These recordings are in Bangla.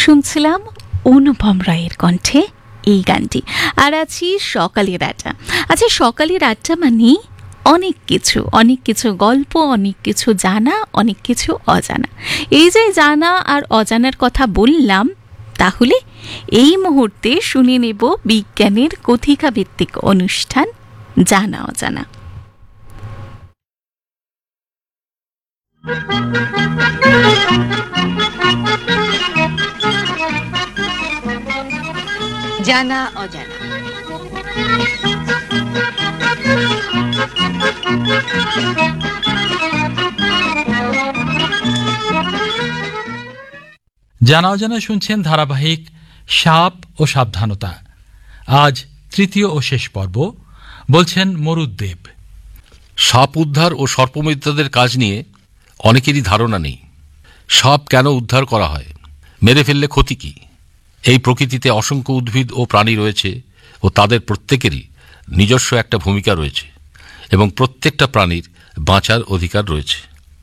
শুনছিলাম অনুপম রায়ের কণ্ঠে এই গানটি। আর আছি সকালের আড্ডা। আচ্ছা, সকালের আড্ডা মানে অনেক কিছু গল্প, অনেক কিছু জানা, অনেক কিছু অজানা। এই যে জানা আর অজানার কথা বললাম, তাহলে এই মুহূর্তে শুনে নেব বিজ্ঞানের কথিকা ভিত্তিক অনুষ্ঠান জানা অজানা। জানা অজানা। জানা অজানা শুনছেন ধারাবাহিক সাপ ও সাবধানতা। আজ তৃতীয় ও শেষ পর্ব। বলছেন মরুদ্দেব। সাপ উদ্ধার ও সর্পমিত্রদের কাজ নিয়ে অনেকেরই ধারণা নেই। সাপ কেন উদ্ধার করা হয়, মেরে ফেললে ক্ষতি কী? এই প্রকৃতিতে অসংখ্য উদ্ভিদ ও প্রাণী রয়েছে ও তাদের প্রত্যেকেরই নিজস্ব একটা ভূমিকা রয়েছে এবং প্রত্যেকটা প্রাণীর বাঁচার অধিকার রয়েছে।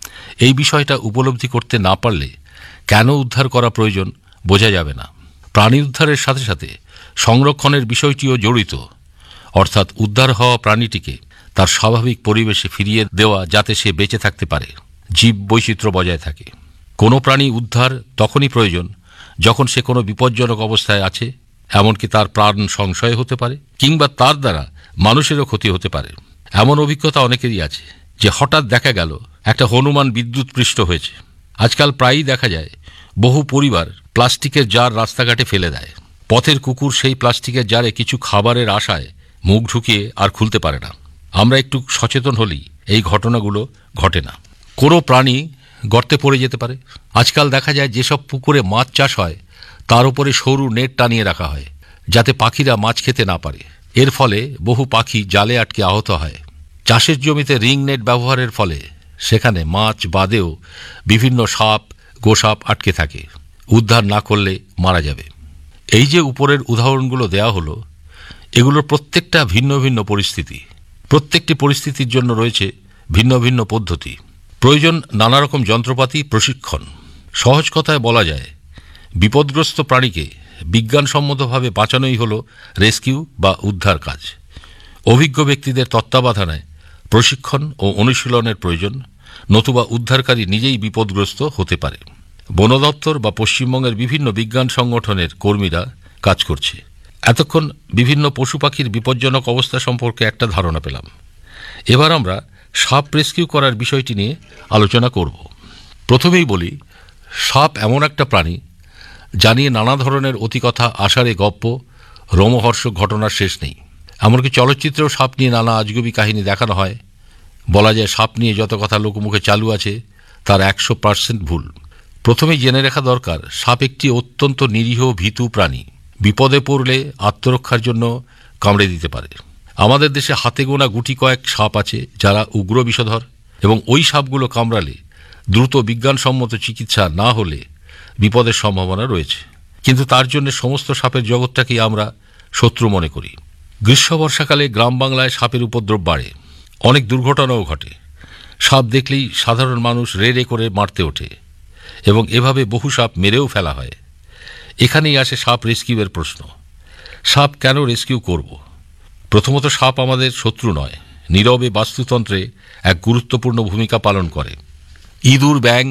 এই বিষয়টা উপলব্ধি করতে না পারলে কেন উদ্ধার করা প্রয়োজন বোঝা যাবে না। প্রাণী উদ্ধারের সাথে সাথে সংরক্ষণের বিষয়টিও জড়িত, অর্থাৎ উদ্ধার হওয়া প্রাণীটিকে তার স্বাভাবিক পরিবেশে ফিরিয়ে দেওয়া, যাতে সে বেঁচে থাকতে পারে, জীব বৈচিত্র্য বজায় থাকে। কোনো প্রাণী উদ্ধার তখনই প্রয়োজন যখন সে কোনো বিপজ্জনক অবস্থায় আছে, এমনকি তার প্রাণ সংশয় হতে পারে কিংবা তার দ্বারা মানুষেরও ক্ষতি হতে পারে। এমন অভিজ্ঞতা অনেকেরই আছে যে হঠাৎ দেখা গেল একটা হনুমান বিদ্যুৎপৃষ্ট হয়েছে। আজকাল প্রায়ই দেখা যায় বহু পরিবার প্লাস্টিকের জার রাস্তাঘাটে ফেলে দেয়। পথের কুকুর সেই প্লাস্টিকের জারে কিছু খাবারের আশায় মুখ ঢুকিয়ে আর খুলতে পারে না। আমরা একটু সচেতন হলেই এই ঘটনাগুলো ঘটে না। কোনো প্রাণী গর্তে পড়ে যেতে পারে। আজকাল দেখা যায় যেসব পুকুরে মাছ চাষ হয় তার উপরে সরু নেট টানিয়ে রাখা হয়, যাতে পাখিরা মাছ খেতে না পারে। এর ফলে বহু পাখি জালে আটকে আহত হয়। চাষের জমিতে রিং নেট ব্যবহারের ফলে সেখানে মাছ বাদেও বিভিন্ন সাপ, গোসাপ আটকে থাকে। উদ্ধার না করলে মারা যাবে। এই যে উপরের উদাহরণগুলো দেয়া হলো, এগুলোর প্রত্যেকটা ভিন্ন ভিন্ন পরিস্থিতি। প্রত্যেকটি পরিস্থিতির জন্য রয়েছে ভিন্ন ভিন্ন পদ্ধতি। প্রয়োজন নানা রকম যন্ত্রপাতি, প্রশিক্ষণ। সহজ কথায় বলা যায়, বিপদগ্রস্ত প্রাণীকে বিজ্ঞানসম্মতভাবে বাঁচানোই হল রেস্কিউ বা উদ্ধার কাজ। অভিজ্ঞ ব্যক্তিদের তত্ত্বাবধানে প্রশিক্ষণ ও অনুশীলনের প্রয়োজন, নতুবা উদ্ধারকারী নিজেই বিপদগ্রস্ত হতে পারে। বন দপ্তর বা পশ্চিমবঙ্গের বিভিন্ন বিজ্ঞান সংগঠনের কর্মীরা কাজ করছে। এতক্ষণ বিভিন্ন পশু পাখির বিপজ্জনক অবস্থা সম্পর্কে একটা ধারণা পেলাম। এবার আমরা সাপ রেস্কিউ করার বিষয়টি নিয়ে আলোচনা করব। প্রথমেই বলি, সাপ এমন একটা প্রাণী যা নিয়ে নানা ধরনের অতিকথা, আষাঢ়ে গপ্প, রোমহর্ষক ঘটনার শেষ নেই। এমনকি চলচ্চিত্রেও সাপ নিয়ে নানা আজগুবি কাহিনী দেখানো হয়। বলা যায় সাপ নিয়ে যত কথা লোকমুখে চালু আছে তার 100% ভুল। প্রথমেই জেনে রাখা দরকার, সাপ একটি অত্যন্ত নিরীহ ভীতু প্রাণী। বিপদে পড়লে আত্মরক্ষার জন্য কামড়ে দিতে পারে। আমাদের দেশে হাতে গোনা গুটি কয়েক সাপ আছে যারা উগ্র বিষধর, এবং ওই সাপগুলো কামড়ালে দ্রুত বিজ্ঞানসম্মত চিকিৎসা না হলে বিপদের সম্ভাবনা রয়েছে। কিন্তু তার জন্য সমস্ত সাপের জগৎটাকেই আমরা শত্রু মনে করি। গ্রীষ্ম বর্ষাকালে গ্রাম বাংলায় সাপের উপদ্রব বাড়ে, অনেক দুর্ঘটনাও ঘটে। সাপ দেখলেই সাধারণ মানুষ রে রে করে মারতে ওঠে এবং এভাবে বহু সাপ মেরেও ফেলা হয়। এখানেই আসে সাপ রেস্কিউয়ের প্রশ্ন। সাপ কেন রেস্কিউ করব? প্রথমত, সাপ আমাদের শত্রু নয়, নীরবে বাস্তুতন্ত্রে এক গুরুত্বপূর্ণ ভূমিকা পালন করে। ইঁদুর, ব্যাঙ